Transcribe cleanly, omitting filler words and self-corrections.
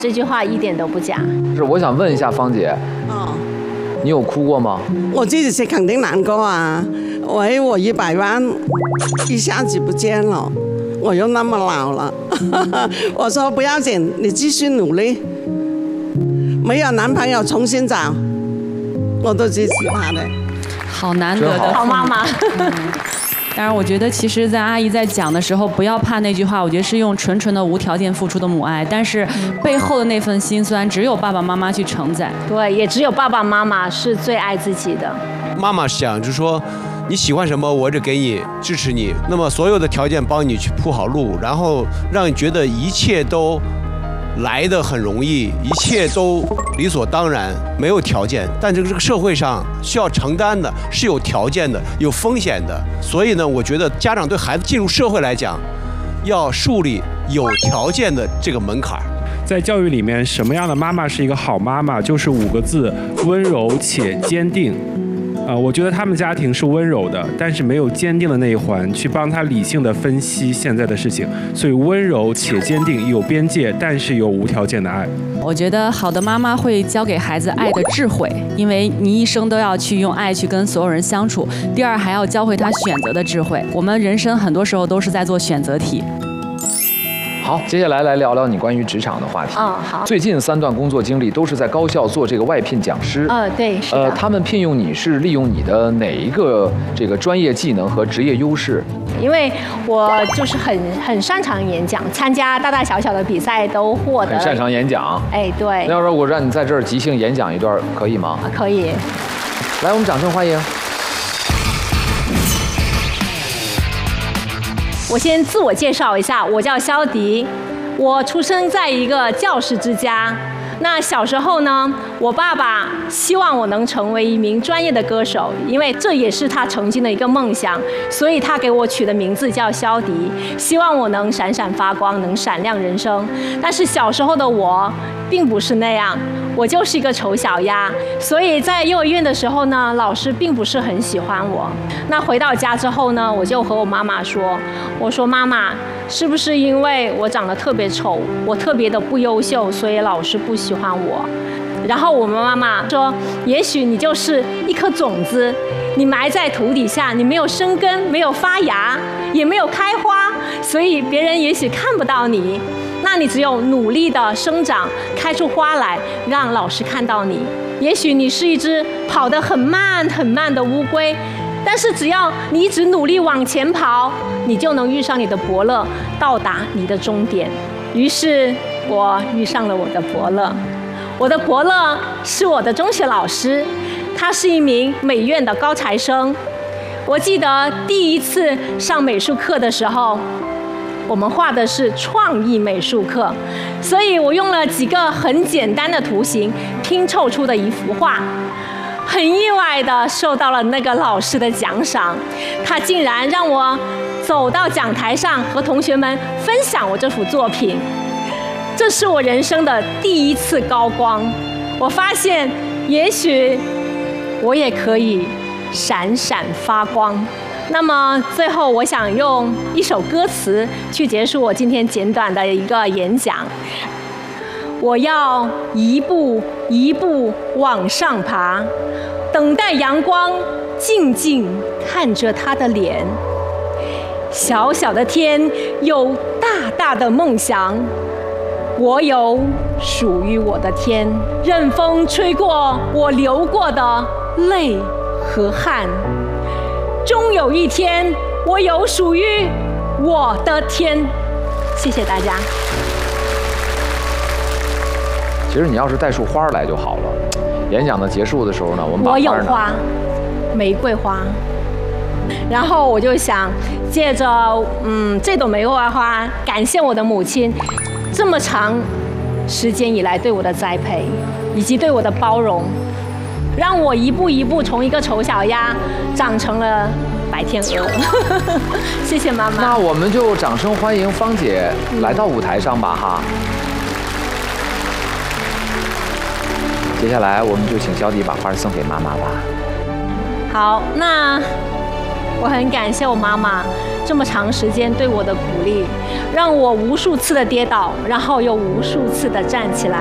这句话一点都不假。 是，我想问一下芳姐，你有哭过吗？ 我自己是肯定难过啊！我100万一下子不见了，我又那么老了。我说不要紧，你继续努力。没有男朋友重新找，我都支持他的。 好难得的好妈妈。 当然，我觉得其实，在阿姨在讲的时候，不要怕那句话，我觉得是用纯纯的无条件付出的母爱，但是背后的那份辛酸，只有爸爸妈妈去承载。 对，也只有爸爸妈妈是最爱自己的。 妈妈想就是说，你喜欢什么，我就给你支持你，那么所有的条件帮你去铺好路，然后让你觉得一切都来得很容易，一切都理所当然，没有条件。但这个社会上需要承担的是有条件的，有风险的。所以呢，我觉得家长对孩子进入社会来讲，要树立有条件的这个门槛。 在教育里面，什么样的妈妈是一个好妈妈？就是5个字：温柔且坚定。我觉得他们家庭是温柔的，但是没有坚定的那一环去帮他理性的分析现在的事情。所以温柔且坚定，有边界，但是有无条件的爱。 我觉得好的妈妈会教给孩子爱的智慧，因为你一生都要去用爱去跟所有人相处。第二，还要教会他选择的智慧。我们人生很多时候都是在做选择题。 好，接下来来聊聊你关于职场的话题。 好。 最近3段工作经历都是在高校做这个外聘讲师。 对，是的。 他们聘用你是利用你的哪一个这个专业技能和职业优势？ 因为我就是很擅长演讲，参加大大小小的比赛都获得。 很擅长演讲。 对。 那要说我让你在这儿即兴演讲一段，可以吗？ 可以。 来，我们掌声欢迎。 我先自我介绍一下，我叫肖迪，我出生在一个教师之家。那小时候呢，我爸爸希望我能成为一名专业的歌手，因为这也是他曾经的一个梦想，所以他给我取的名字叫肖迪，希望我能闪闪发光，能闪亮人生。但是小时候的我并不是那样，我就是一个丑小鸭，所以在幼儿园的时候呢，老师并不是很喜欢我。那回到家之后呢，我就和我妈妈说，我说妈妈，是不是因为我长得特别丑，我特别的不优秀，所以老师不喜欢我？然后我们妈妈说，也许你就是一颗种子，你埋在土底下，你没有生根，没有发芽，也没有开花，所以别人也许看不到你。那你只有努力的生长，开出花来，让老师看到你。也许你是一只跑得很慢很慢的乌龟，但是只要你一直努力往前跑，你就能遇上你的伯乐，到达你的终点。于是我遇上了我的伯乐。我的伯乐是我的中学老师，他是一名美院的高材生。我记得第一次上美术课的时候，我们画的是创意美术课，所以我用了几个很简单的图形拼凑出的一幅画。很意外的受到了那个老师的奖赏，他竟然让我走到讲台上和同学们分享我这幅作品。这是我人生的第一次高光，我发现也许我也可以闪闪发光。那么最后我想用一首歌词去结束我今天简短的一个演讲。我要一步一步往上爬，等待阳光，静静看着他的脸。小小的天有大大的梦想，我有属于我的天，任风吹过我流过的泪和汗，终有一天我有属于我的天。谢谢大家。 其实你要是带束花来就好了。演讲的结束的时候呢，我们把我有花，玫瑰花。然后我就想借着这朵玫瑰花，感谢我的母亲这么长时间以来对我的栽培，以及对我的包容，让我一步一步从一个丑小鸭长成了白天鹅。谢谢妈妈。 那我们就掌声欢迎芳姐来到舞台上吧哈。接下来我们就请肖迪把花送给妈妈吧。 好，那我很感谢我妈妈这么长时间对我的鼓励，让我无数次的跌倒，然后又无数次的站起来。